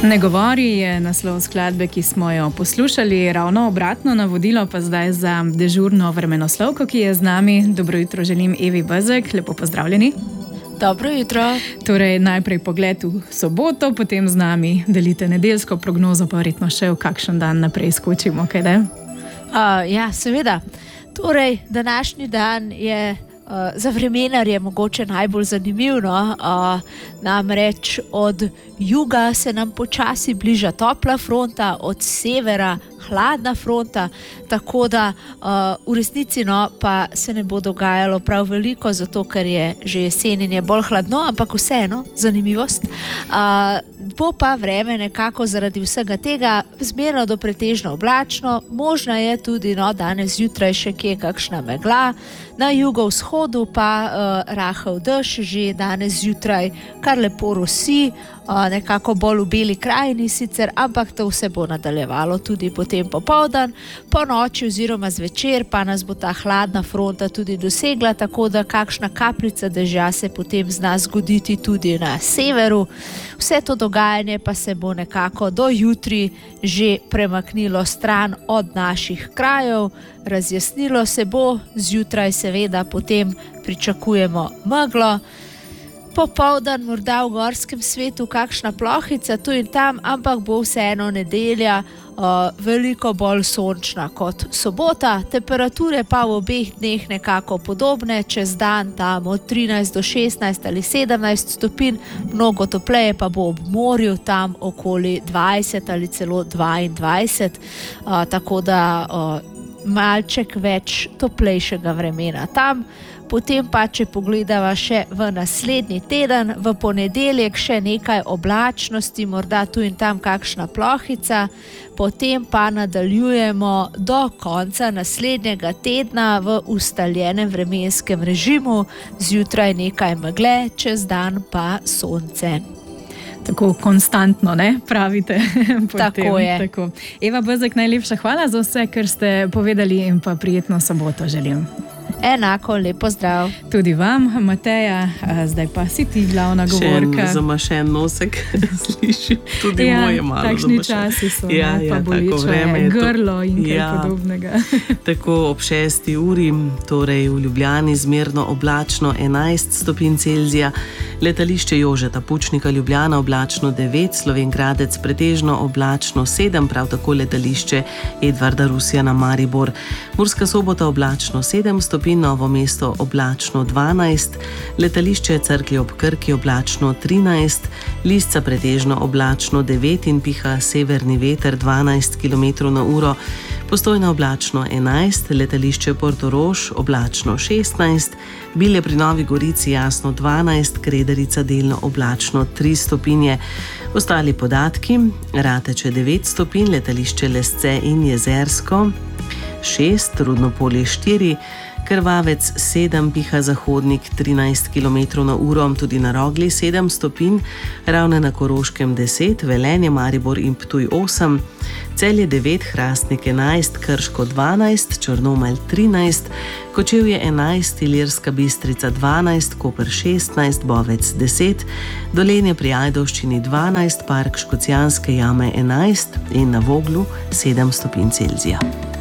Ne govori je naslov skladbe, ki smo jo poslušali, ravno obratno navodilo pa zdaj za dežurno vremenoslovko, ki je z nami. Dobro jutro želim Evi Bezek, lepo pozdravljeni. Dobro jutro. Torej najprej pogled v soboto, potem z nami delite nedeljsko prognozo, pa verjetno še v kakšen dan naprej skočimo, kaj da? Ja, seveda. Torej, današnji dan je za vremenarje mogoče najbolj zanimiv, namreč od juga se nam počasi bliža topla fronta, od severa hladna fronta, tako da v resnici pa se ne bo dogajalo prav veliko, zato ker je že jesen in je bolj hladno, ampak vseeno zanimivost. Bo pa vreme nekako zaradi vsega tega zmerno do pretežno oblačno, možna je tudi danes zjutraj še kje kakšna megla, na jugovzhodu pa rahel dež že danes zjutraj, kar lepo rosi, nekako bolj v Beli krajini sicer, ampak to vse bo nadaljevalo tudi potem popoldan, po noči oziroma zvečer pa nas bo ta hladna fronta tudi dosegla, tako da kakšna kapljica dežja se potem zna zgoditi tudi na severu. Vse to dogajanje pa se bo nekako do jutri že premaknilo stran od naših krajev, razjasnilo se bo, zjutraj seveda potem pričakujemo meglo, popoldan morda v gorskem svetu kakšna plohica tu in tam, ampak bo vseeno nedelja veliko bolj sončna kot sobota. Temperature pa v obeh dneh nekako podobne, čez dan tam od 13 do 16 ali 17 stopinj, mnogo topleje pa bo ob morju tam okoli 20 ali celo 22, tako da malček več toplejšega vremena tam. Potem pa, če pogledava še v naslednji teden, v ponedeljek še nekaj oblačnosti, morda tu in tam kakšna plohica, potem pa nadaljujemo do konca naslednjega tedna v ustaljenem vremenskem režimu, zjutraj nekaj megle, čez dan pa sonce. Tako konstantno, ne, pravite? Tako je. Tako. Eva Bezek, najlepša hvala za vse, kar ste povedali, in pa prijetno soboto želim. Enako, lep pozdrav. Tudi vam, Mateja, zdaj pa si ti glavna govorka. Še en zamašen nosek slišim, tudi moje malo zamašen. Takšni časi so, pa boleče grlo in kaj podobnega. Tako ob 6. uri, torej v Ljubljani zmerno oblačno 11 stopinj Celzija, letališče Jožeta Pučnika Ljubljana oblačno 9, Slovenj Gradec pretežno oblačno 7, prav tako letališče Edvarda Rusjana Maribor, Murska Sobota oblačno 7 stopinj, Novo mesto oblačno 12, letališče Cerklje ob Krki oblačno 13, Lisca pretežno oblačno 9 in piha severni veter 12 km/h, Postojna oblačno 11, letališče Portorož oblačno 16, Bilje pri Novi Gorici jasno 12, Krederica delno oblačno 3 stopinje. Ostali podatki: Rateče 9 stopinj, letališče Lesce in Jezersko 6, Rudnopolje 4, Krvavec 7, piha zahodnik 13 km/h, tudi na Rogli 7 stopinj, Ravne na Koroškem 10, Velenje, Maribor in Ptuj 8, Celje 9, Hrastnik 11, Krško 12, Črnomelj 13, Kočevje 11, Ilirska Bistrica 12, Koper 16, Bovec 10, Dolenje pri Ajdovščini 12, Park Škocjanske jame 11 in na Voglu 7 stopinj Celzija.